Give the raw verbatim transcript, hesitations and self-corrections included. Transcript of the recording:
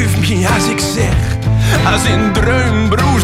Geloof me als ik zeg, als een droom broer